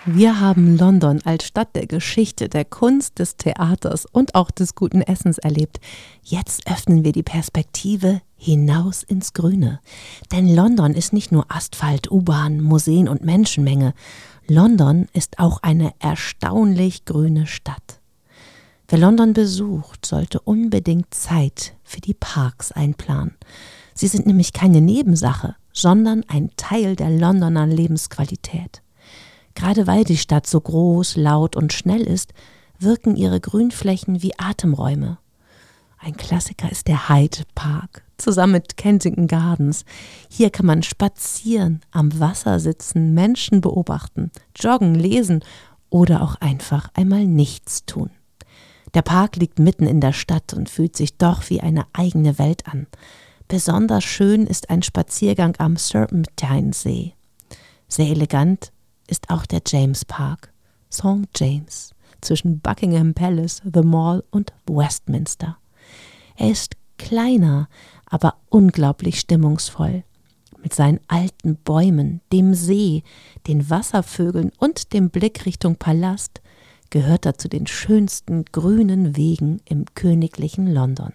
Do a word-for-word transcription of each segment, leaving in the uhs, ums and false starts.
Wir haben London als Stadt der Geschichte, der Kunst, des Theaters und auch des guten Essens erlebt. Jetzt öffnen wir die Perspektive hinaus ins Grüne. Denn London ist nicht nur Asphalt, U-Bahn, Museen und Menschenmenge. London ist auch eine erstaunlich grüne Stadt. Wer London besucht, sollte unbedingt Zeit für die Parks einplanen. Sie sind nämlich keine Nebensache, sondern ein Teil der Londoner Lebensqualität. Gerade weil die Stadt so groß, laut und schnell ist, wirken ihre Grünflächen wie Atemräume. Ein Klassiker ist der Hyde Park, zusammen mit Kensington Gardens. Hier kann man spazieren, am Wasser sitzen, Menschen beobachten, joggen, lesen oder auch einfach einmal nichts tun. Der Park liegt mitten in der Stadt und fühlt sich doch wie eine eigene Welt an. Besonders schön ist ein Spaziergang am Serpentine-See. Sehr elegant ist auch der James Park, Sankt James, zwischen Buckingham Palace, The Mall und Westminster. Er ist kleiner, aber unglaublich stimmungsvoll. Mit seinen alten Bäumen, dem See, den Wasservögeln und dem Blick Richtung Palast gehört er zu den schönsten grünen Wegen im königlichen London.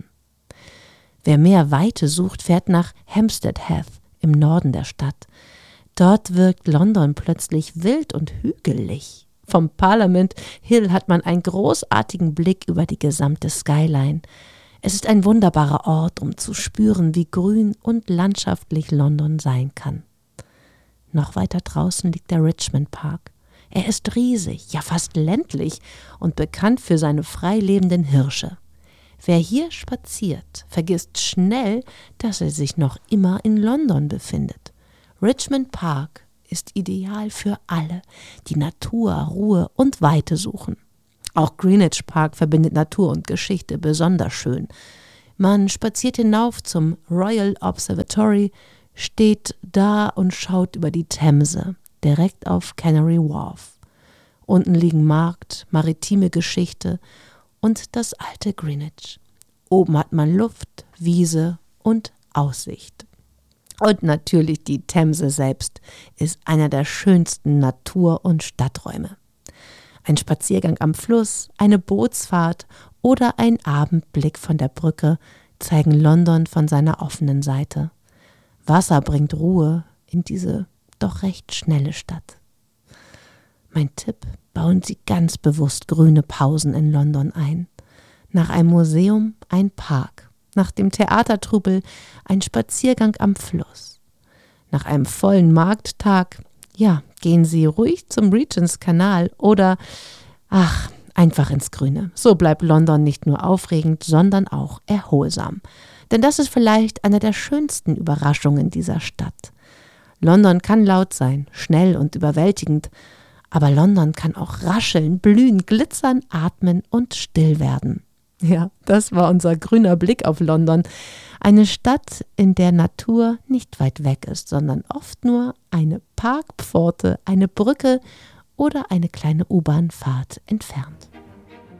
Wer mehr Weite sucht, fährt nach Hampstead Heath im Norden der Stadt. Dort wirkt London plötzlich wild und hügelig. Vom Parliament Hill hat man einen großartigen Blick über die gesamte Skyline. Es ist ein wunderbarer Ort, um zu spüren, wie grün und landschaftlich London sein kann. Noch weiter draußen liegt der Richmond Park. Er ist riesig, ja fast ländlich und bekannt für seine frei lebenden Hirsche. Wer hier spaziert, vergisst schnell, dass er sich noch immer in London befindet. Richmond Park ist ideal für alle, die Natur, Ruhe und Weite suchen. Auch Greenwich Park verbindet Natur und Geschichte besonders schön. Man spaziert hinauf zum Royal Observatory, steht da und schaut über die Themse, direkt auf Canary Wharf. Unten liegen Markt, maritime Geschichte und das alte Greenwich. Oben hat man Luft, Wiese und Aussicht. Und natürlich die Themse selbst ist einer der schönsten Natur- und Stadträume. Ein Spaziergang am Fluss, eine Bootsfahrt oder ein Abendblick von der Brücke zeigen London von seiner offenen Seite. Wasser bringt Ruhe in diese doch recht schnelle Stadt. Mein Tipp: bauen Sie ganz bewusst grüne Pausen in London ein. Nach einem Museum ein Park. Nach dem Theatertrubel ein Spaziergang am Fluss. Nach einem vollen Markttag, ja, gehen Sie ruhig zum Regents Kanal oder, ach, einfach ins Grüne. So bleibt London nicht nur aufregend, sondern auch erholsam. Denn das ist vielleicht eine der schönsten Überraschungen dieser Stadt. London kann laut sein, schnell und überwältigend, aber London kann auch rascheln, blühen, glitzern, atmen und still werden. Ja, das war unser grüner Blick auf London. Eine Stadt, in der Natur nicht weit weg ist, sondern oft nur eine Parkpforte, eine Brücke oder eine kleine U-Bahn-Fahrt entfernt.